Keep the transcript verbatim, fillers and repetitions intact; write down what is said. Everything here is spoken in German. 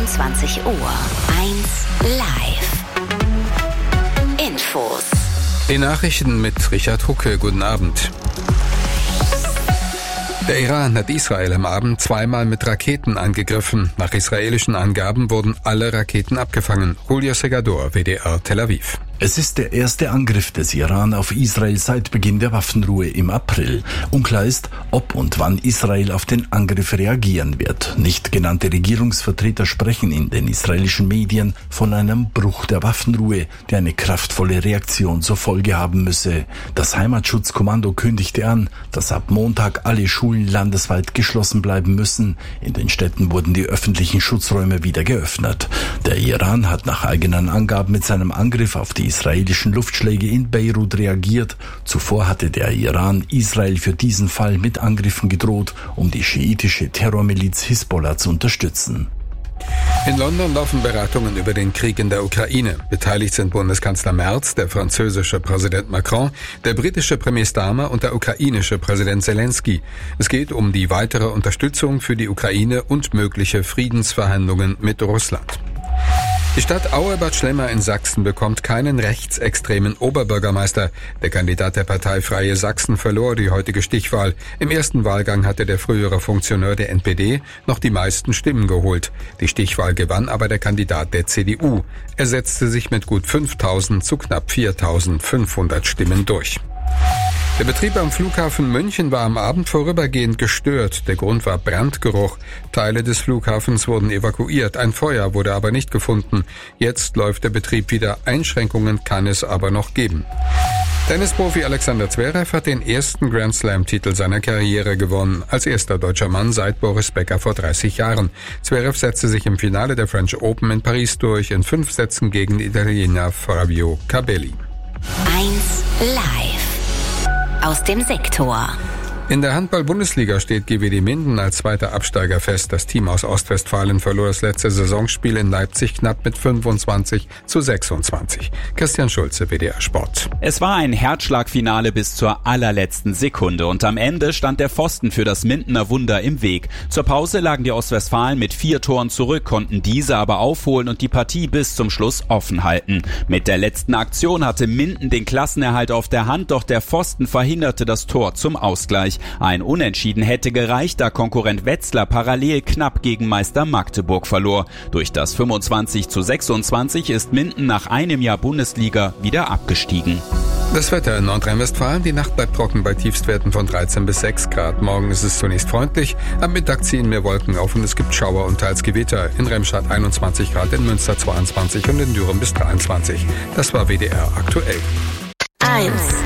zweiundzwanzig Uhr. eins live. Infos. Die Nachrichten mit Richard Hucke. Guten Abend. Der Iran hat Israel am Abend zweimal mit Raketen angegriffen. Nach israelischen Angaben wurden alle Raketen abgefangen. Julio Segador, W D R Tel Aviv. Es ist der erste Angriff des Iran auf Israel seit Beginn der Waffenruhe im April. Unklar ist, ob und wann Israel auf den Angriff reagieren wird. Nicht genannte Regierungsvertreter sprechen in den israelischen Medien von einem Bruch der Waffenruhe, der eine kraftvolle Reaktion zur Folge haben müsse. Das Heimatschutzkommando kündigte an, dass ab Montag alle Schulen landesweit geschlossen bleiben müssen. In den Städten wurden die öffentlichen Schutzräume wieder geöffnet. Der Iran hat nach eigenen Angaben mit seinem Angriff auf die israelischen Luftschläge in Beirut reagiert. Zuvor hatte der Iran Israel für diesen Fall mit Angriffen gedroht, um die schiitische Terrormiliz Hisbollah zu unterstützen. In London laufen Beratungen über den Krieg in der Ukraine. Beteiligt sind Bundeskanzler Merz, der französische Präsident Macron, der britische Premier Starmer und der ukrainische Präsident Zelensky. Es geht um die weitere Unterstützung für die Ukraine und mögliche Friedensverhandlungen mit Russland. Die Stadt Auerbad Schlemmer in Sachsen bekommt keinen rechtsextremen Oberbürgermeister. Der Kandidat der Partei Freie Sachsen verlor die heutige Stichwahl. Im ersten Wahlgang hatte der frühere Funktionär der N P D noch die meisten Stimmen geholt. Die Stichwahl gewann aber der Kandidat der C D U. Er setzte sich mit gut fünftausend zu knapp viertausendfünfhundert Stimmen durch. Der Betrieb am Flughafen München war am Abend vorübergehend gestört. Der Grund war Brandgeruch. Teile des Flughafens wurden evakuiert. Ein Feuer wurde aber nicht gefunden. Jetzt läuft der Betrieb wieder. Einschränkungen kann es aber noch geben. Tennisprofi Alexander Zverev hat den ersten Grand Slam-Titel seiner Karriere gewonnen. Als erster deutscher Mann seit Boris Becker vor dreißig Jahren. Zverev setzte sich im Finale der French Open in Paris durch, in fünf Sätzen gegen Italiener Fabio Cabelli. eins live. Aus dem Sektor. In der Handball-Bundesliga steht G W D Minden als zweiter Absteiger fest. Das Team aus Ostwestfalen verlor das letzte Saisonspiel in Leipzig knapp mit fünfundzwanzig zu sechsundzwanzig. Christian Schulze, W D R Sport. Es war ein Herzschlagfinale bis zur allerletzten Sekunde und am Ende stand der Pfosten für das Mindener Wunder im Weg. Zur Pause lagen die Ostwestfalen mit vier Toren zurück, konnten diese aber aufholen und die Partie bis zum Schluss offen halten. Mit der letzten Aktion hatte Minden den Klassenerhalt auf der Hand, doch der Pfosten verhinderte das Tor zum Ausgleich. Ein Unentschieden hätte gereicht, da Konkurrent Wetzlar parallel knapp gegen Meister Magdeburg verlor. Durch das fünfundzwanzig zu sechsundzwanzig ist Minden nach einem Jahr Bundesliga wieder abgestiegen. Das Wetter in Nordrhein-Westfalen. Die Nacht bleibt trocken bei Tiefstwerten von dreizehn bis sechs Grad. Morgen ist es zunächst freundlich. Am Mittag ziehen mehr Wolken auf und es gibt Schauer und teils Gewitter. In Remscheid einundzwanzig Grad, in Münster zweiundzwanzig und in Düren bis dreiundzwanzig. Das war W D R aktuell. eins